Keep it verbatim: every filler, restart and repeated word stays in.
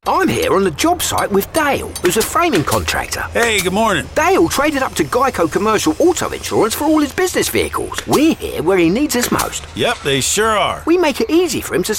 I'm here on the job site with Dale, who's a framing contractor. Hey, good morning. Dale traded up to Geico Commercial Auto Insurance for all his business vehicles. We're here where he needs us most. Yep, they sure are. We make it easy for him to